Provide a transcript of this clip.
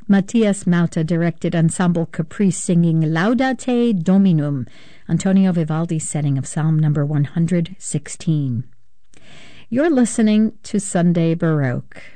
Matthias Mauta directed Ensemble Caprice singing Laudate Dominum, Antonio Vivaldi's setting of Psalm number 116. You're listening to Sunday Baroque.